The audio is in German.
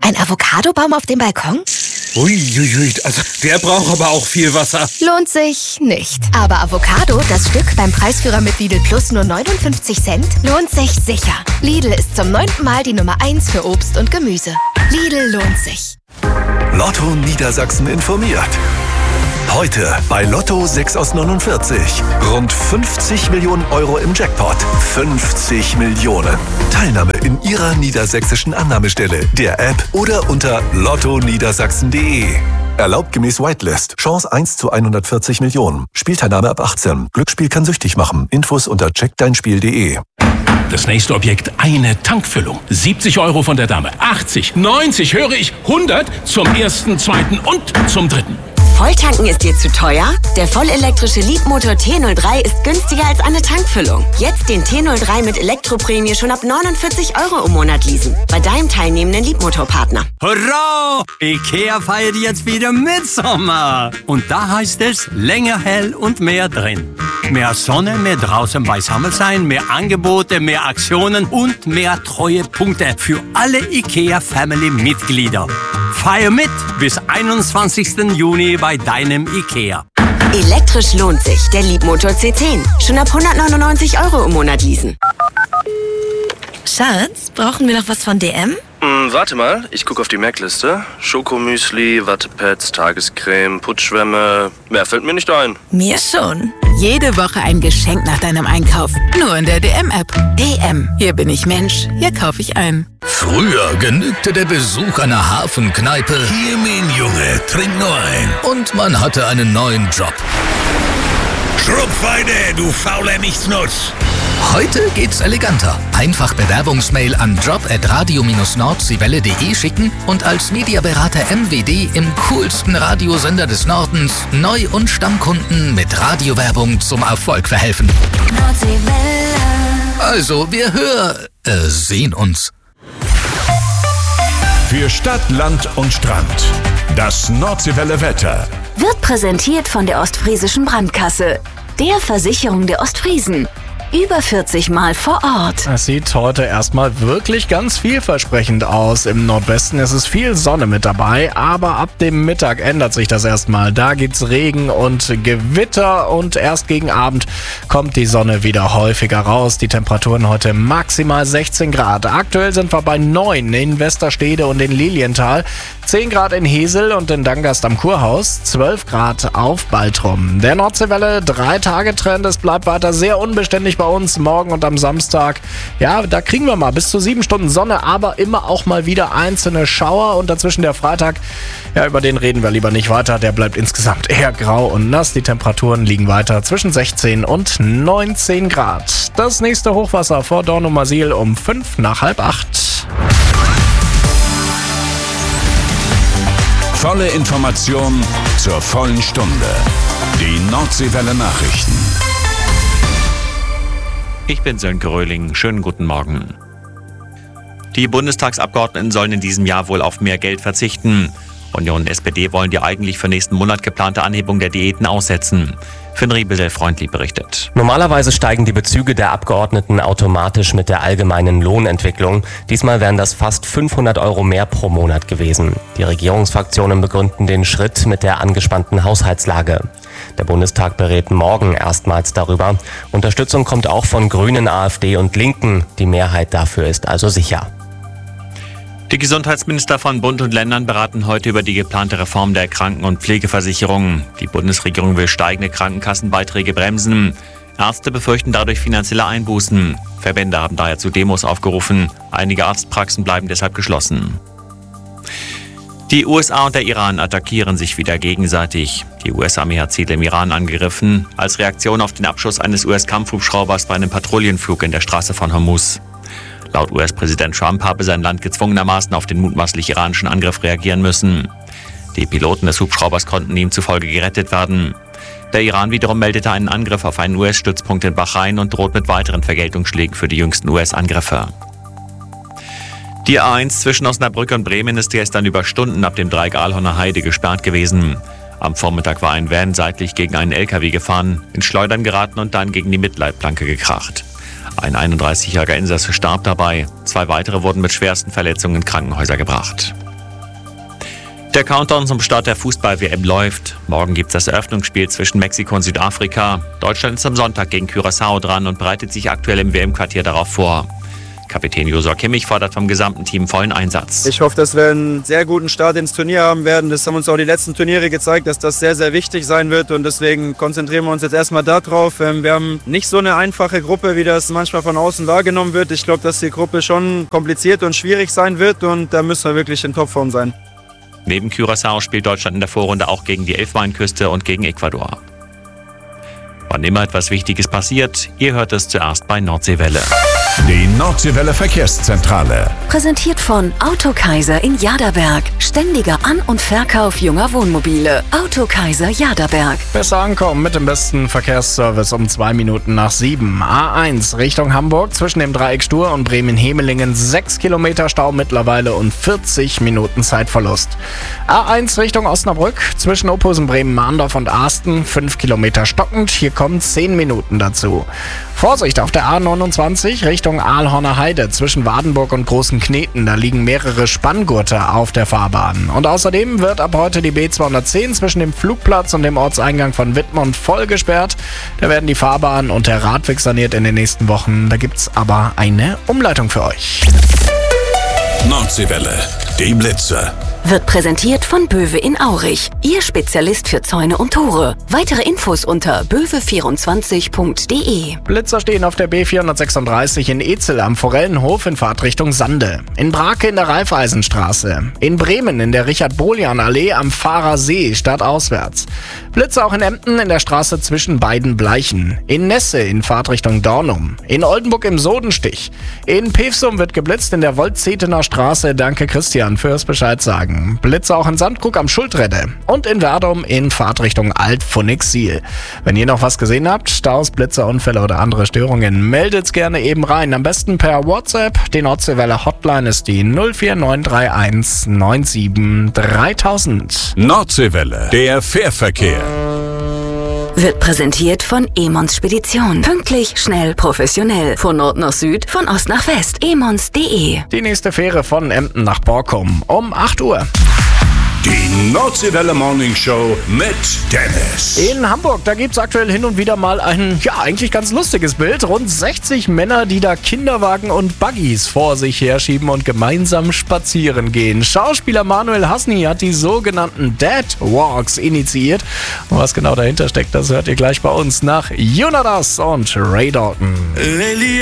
Ein Avocadobaum auf dem Balkon? Uiuiui, also der braucht aber auch viel Wasser. Lohnt sich nicht. Aber Avocado, das Stück beim Preisführer mit Lidl Plus nur 59 Cent, lohnt sich sicher. Lidl ist zum 9. Mal die Nummer 1 für Obst und Gemüse. Lidl lohnt sich. Lotto Niedersachsen informiert. Heute bei Lotto 6 aus 49. Rund 50 Millionen Euro im Jackpot. 50 Millionen. Teilnahme in Ihrer niedersächsischen Annahmestelle, der App oder unter lottoniedersachsen.de. Erlaubt gemäß Whitelist. Chance 1 zu 140 Millionen. Spielteilnahme ab 18. Glücksspiel kann süchtig machen. Infos unter checkdeinspiel.de. Das nächste Objekt, eine Tankfüllung. 70 Euro von der Dame. 80, 90, höre ich, 100 zum ersten, zweiten und zum dritten. Volltanken ist dir zu teuer? Der vollelektrische Leapmotor T03 ist günstiger als eine Tankfüllung. Jetzt den T03 mit Elektroprämie schon ab 49 Euro im Monat leasen. Bei deinem teilnehmenden Leapmotor-Partner. Hurra! IKEA feiert jetzt wieder Mitsommer. Und da heißt es, länger hell und mehr drin. Mehr Sonne, mehr draußen beisammen sein, mehr Angebote, mehr Aktionen und mehr Treuepunkte für alle IKEA-Family-Mitglieder. Feier mit bis 21. Juni bei deinem IKEA. Elektrisch lohnt sich. Der Leapmotor C10. Schon ab 199 Euro im Monat leasen. Schatz, brauchen wir noch was von DM? Warte mal, ich gucke auf die Merkliste. Schokomüsli, Wattepads, Tagescreme, Putzschwämme. Mehr fällt mir nicht ein. Mir schon. Jede Woche ein Geschenk nach deinem Einkauf. Nur in der DM-App. DM. Hier bin ich Mensch. Hier kaufe ich ein. Früher genügte der Besuch einer Hafenkneipe. Hier, mein Junge, trink nur ein. Und man hatte einen neuen Job. Schrupfweide, du fauler Nichtsnutz. Heute geht's eleganter. Einfach Bewerbungsmail an job@radio-nordsieWelle.de schicken und als Mediaberater MWD im coolsten Radiosender des Nordens Neu- und Stammkunden mit Radiowerbung zum Erfolg verhelfen. Also, wir sehen uns. Für Stadt, Land und Strand. Das Nordseewelle Wetter. Wird präsentiert von der Ostfriesischen Brandkasse, der Versicherung der Ostfriesen. Über 40 Mal vor Ort. Es sieht heute erstmal wirklich ganz vielversprechend aus. Im Nordwesten ist es viel Sonne mit dabei, aber ab dem Mittag ändert sich das erstmal. Da gibt's Regen und Gewitter und erst gegen Abend kommt die Sonne wieder häufiger raus. Die Temperaturen heute maximal 16 Grad. Aktuell sind wir bei 9 in Westerstede und in Lilienthal, 10 Grad in Hesel und in Dangast am Kurhaus, 12 Grad auf Baltrum. Der Nordseewelle 3-Tage-Trend, es bleibt weiter sehr unbeständig bei uns morgen und am Samstag. Ja, da kriegen wir mal bis zu 7 Stunden Sonne, aber immer auch mal wieder einzelne Schauer und dazwischen der Freitag. Ja, über den reden wir lieber nicht weiter. Der bleibt insgesamt eher grau und nass. Die Temperaturen liegen weiter zwischen 16 und 19 Grad. Das nächste Hochwasser vor Dornumersiel um 7:55. Volle Information zur vollen Stunde. Die Nordseewelle Nachrichten. Ich bin Sönke Röhling. Schönen guten Morgen. Die Bundestagsabgeordneten sollen in diesem Jahr wohl auf mehr Geld verzichten. Union und SPD wollen die eigentlich für nächsten Monat geplante Anhebung der Diäten aussetzen. Finn Riebesel-Freundli berichtet. Normalerweise steigen die Bezüge der Abgeordneten automatisch mit der allgemeinen Lohnentwicklung. Diesmal wären das fast 500 Euro mehr pro Monat gewesen. Die Regierungsfraktionen begründen den Schritt mit der angespannten Haushaltslage. Der Bundestag berät morgen erstmals darüber. Unterstützung kommt auch von Grünen, AfD und Linken. Die Mehrheit dafür ist also sicher. Die Gesundheitsminister von Bund und Ländern beraten heute über die geplante Reform der Kranken- und Pflegeversicherung. Die Bundesregierung will steigende Krankenkassenbeiträge bremsen. Ärzte befürchten dadurch finanzielle Einbußen. Verbände haben daher zu Demos aufgerufen. Einige Arztpraxen bleiben deshalb geschlossen. Die USA und der Iran attackieren sich wieder gegenseitig. Die US-Armee hat Ziele im Iran angegriffen, als Reaktion auf den Abschuss eines US-Kampfhubschraubers bei einem Patrouillenflug in der Straße von Hormuz. Laut US-Präsident Trump habe sein Land gezwungenermaßen auf den mutmaßlich iranischen Angriff reagieren müssen. Die Piloten des Hubschraubers konnten ihm zufolge gerettet werden. Der Iran wiederum meldete einen Angriff auf einen US-Stützpunkt in Bahrain und droht mit weiteren Vergeltungsschlägen für die jüngsten US-Angriffe. Die A1 zwischen Osnabrück und Bremen ist gestern über Stunden ab dem Dreieck Alhorner Heide gesperrt gewesen. Am Vormittag war ein Van seitlich gegen einen LKW gefahren, ins Schleudern geraten und dann gegen die Mittelleitplanke gekracht. Ein 31-jähriger Insasse starb dabei. 2 weitere wurden mit schwersten Verletzungen in Krankenhäuser gebracht. Der Countdown zum Start der Fußball-WM läuft. Morgen gibt es das Eröffnungsspiel zwischen Mexiko und Südafrika. Deutschland ist am Sonntag gegen Curaçao dran und bereitet sich aktuell im WM-Quartier darauf vor. Kapitän Josua Kimmich fordert vom gesamten Team vollen Einsatz. Ich hoffe, dass wir einen sehr guten Start ins Turnier haben werden. Das haben uns auch die letzten Turniere gezeigt, dass das sehr, sehr wichtig sein wird. Und deswegen konzentrieren wir uns jetzt erstmal darauf. Wir haben nicht so eine einfache Gruppe, wie das manchmal von außen wahrgenommen wird. Ich glaube, dass die Gruppe schon kompliziert und schwierig sein wird. Und da müssen wir wirklich in Topform sein. Neben Curaçao spielt Deutschland in der Vorrunde auch gegen die Elfenbeinküste und gegen Ecuador. Wann immer etwas Wichtiges passiert, ihr hört es zuerst bei Nordseewelle. Die Nordseewelle Verkehrszentrale. Präsentiert von Autokaiser in Jaderberg. Ständiger An- und Verkauf junger Wohnmobile. Autokaiser Jaderberg. Besser ankommen mit dem besten Verkehrsservice um 2 Minuten nach 7. A1 Richtung Hamburg zwischen dem Dreieck Stur und Bremen-Hemelingen 6 Kilometer Stau mittlerweile und 40 Minuten Zeitverlust. A1 Richtung Osnabrück zwischen Ophusen, Bremen-Mahndorf und Asten 5 Kilometer stockend. Hier kommen 10 Minuten dazu. Vorsicht auf der A29 Richtung Aalhorner Heide zwischen Wadenburg und Großen Kneten. Da liegen mehrere Spanngurte auf der Fahrbahn. Und außerdem wird ab heute die B210 zwischen dem Flugplatz und dem Ortseingang von Wittmund voll gesperrt. Da werden die Fahrbahn und der Radweg saniert in den nächsten Wochen. Da gibt's aber eine Umleitung für euch. Nordseewelle, die Blitze. Wird präsentiert von Böwe in Aurich. Ihr Spezialist für Zäune und Tore. Weitere Infos unter böwe24.de. Blitzer stehen auf der B436 in Ezel am Forellenhof in Fahrtrichtung Sande. In Brake in der Raiffeisenstraße. In Bremen in der Richard-Bolian-Allee am Fahrersee stadtauswärts. Blitzer auch in Emden in der Straße zwischen beiden Bleichen. In Nesse in Fahrtrichtung Dornum. In Oldenburg im Sodenstich. In Pevsum wird geblitzt in der Woldzetener Straße. Danke Christian fürs Bescheid sagen. Blitze auch in Sandkrug am Schuldredde und in Werdum in Fahrtrichtung Alt-Phoenix-Siel. Wenn ihr noch was gesehen habt, Staus, Blitzer, Unfälle oder andere Störungen, meldet's gerne eben rein. Am besten per WhatsApp. Die Nordseewelle Hotline ist die 04931 97 3000. Nordseewelle, der Fährverkehr. Wird präsentiert von Emons Spedition. Pünktlich, schnell, professionell. Von Nord nach Süd, von Ost nach West. emons.de. Die nächste Fähre von Emden nach Borkum um 8 Uhr. Die Nordseewelle Morning Show mit Dennis. In Hamburg, da gibt's aktuell hin und wieder mal ein, eigentlich ganz lustiges Bild. Rund 60 Männer, die da Kinderwagen und Buggies vor sich herschieben und gemeinsam spazieren gehen. Schauspieler Manuel Hasni hat die sogenannten Dad Walks initiiert. Und was genau dahinter steckt, das hört ihr gleich bei uns nach Jonas und Ray Dalton.